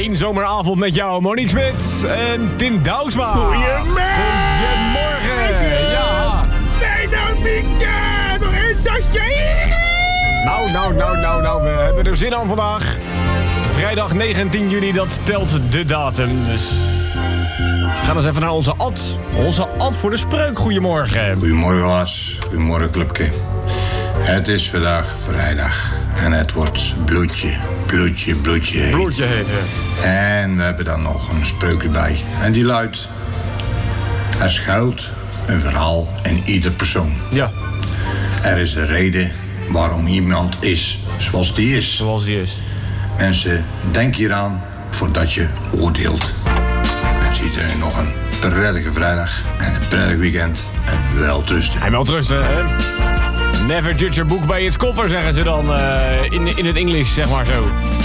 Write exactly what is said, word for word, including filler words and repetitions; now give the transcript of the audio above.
één zomeravond met jou, Monique Smit en Tim Douwsma. Goedemorgen. Goedemorgen. Ja. Nee, nou, Mieke. Nog één dagje. Nou, nou, nou, nou, nou. We hebben er zin aan vandaag. Vrijdag negentien juni, dat telt de datum. Dus we gaan eens even naar onze Ad. Onze Ad voor de spreuk. Goedemorgen. Goedemorgen, Lars. Goedemorgen, clubje. Het is vandaag vrijdag. En het wordt bloedje, bloedje, bloedje heet. Bloedje heet, hè. En we hebben dan nog een spreuk bij. En die luidt: er schuilt een verhaal in ieder persoon. Ja. Er is een reden waarom iemand is zoals die is. Zoals die is. Mensen, denk hieraan voordat je oordeelt. Ik wens iedereen nog een prettige vrijdag en een prettig weekend. En wel trusten. Hij wel trusten, hè. Never judge a book by its cover, zeggen ze dan uh, in, in het Engels, zeg maar zo.